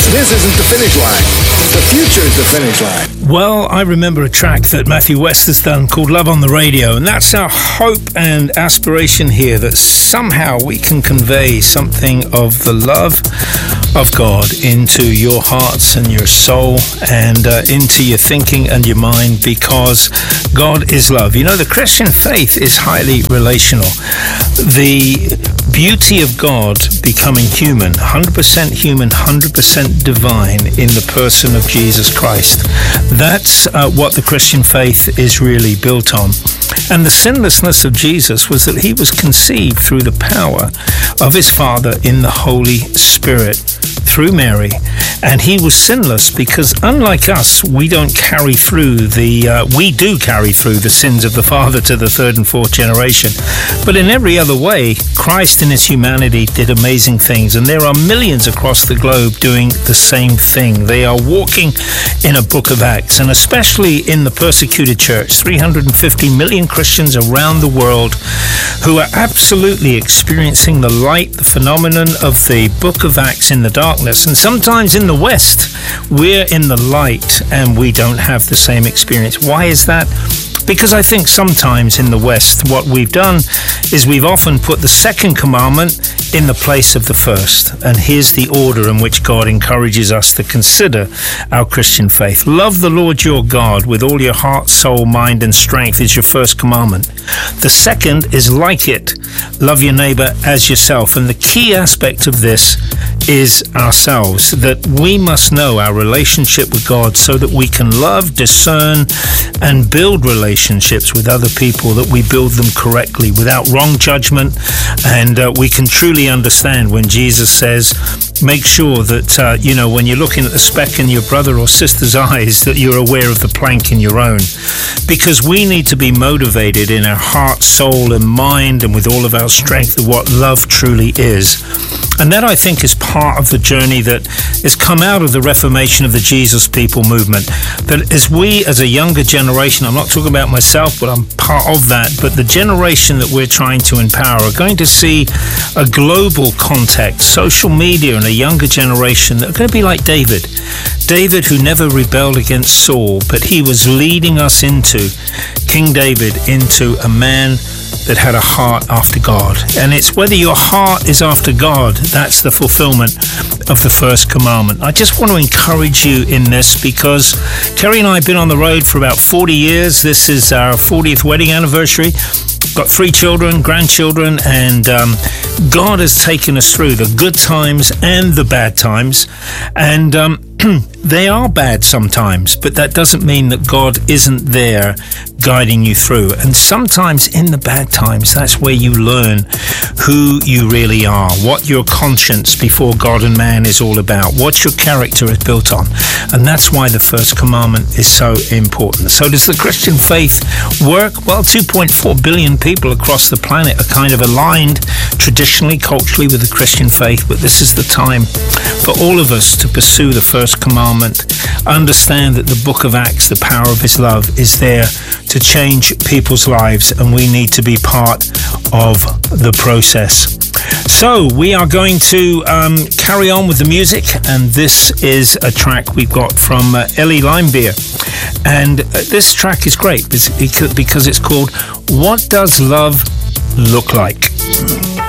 This isn't the finish line. The future is the finish line. Well, I remember a track that Matthew West has done called Love on the Radio, and that's our hope and aspiration here, that somehow we can convey something of the love of God into your hearts and your soul and into your thinking and your mind, because God is love. You know, the Christian faith is highly relational. The beauty of God becoming human, 100% human, 100% divine in the person of Jesus Christ. That's what the Christian faith is really built on. And the sinlessness of Jesus was that he was conceived through the power of his Father in the Holy Spirit through Mary, and he was sinless because, unlike us, we do carry through the sins of the father to the third and fourth generation. But in every other way, Christ in his humanity did amazing things, and there are millions across the globe doing the same thing. They are walking in a book of Acts, and especially in the persecuted church, 350 million Christians around the world who are absolutely experiencing the light, the phenomenon of the book of Acts in the darkness. And sometimes in the West, we're in the light and we don't have the same experience. Why is that? Because I think sometimes in the West, what we've done is we've often put the second commandment in the place of the first. And here's the order in which God encourages us to consider our Christian faith. Love the Lord your God with all your heart, soul, mind, and strength is your first commandment. The second is like it. Love your neighbor as yourself. And the key aspect of this is ourselves, that we must know our relationship with God so that we can love, discern, and build relationships with other people, that we build them correctly without wrong judgment, and we can truly understand when Jesus says, make sure that, when you're looking at the speck in your brother or sister's eyes, that you're aware of the plank in your own. Because we need to be motivated in our heart, soul, and mind, and with all of our strength of what love truly is. And that, I think, is part of the journey that has come out of the Reformation of the Jesus People movement. That as we, as a younger generation, I'm not talking about myself, but I'm part of that, but the generation that we're trying to empower are going to see a global context, social media, and a younger generation that are going to be like David. David, who never rebelled against Saul, but he was leading us into King David, into a man that had a heart after God. And it's whether your heart is after God, that's the fulfillment of the first commandment. I just want to encourage you in this, because Terry and I have been on the road for about 40 years. This is our 40th wedding anniversary. Got 3 children, grandchildren, and God has taken us through the good times and the bad times. And they are bad sometimes, but that doesn't mean that God isn't there guiding you through. And sometimes in the bad times, that's where you learn who you really are, what your conscience before God and man is all about, what your character is built on. And that's why the first commandment is so important. So does the Christian faith work? Well, 2.4 billion people across the planet are kind of aligned traditionally, culturally with the Christian faith, but this is the time for all of us to pursue the first commandment, understand that the book of Acts, the power of his love, is there to change people's lives, and we need to be part of the process. So we are going to carry on with the music, and this is a track we've got from Ellie Limebeer, and this track is great because it's called What Does Love Look Like?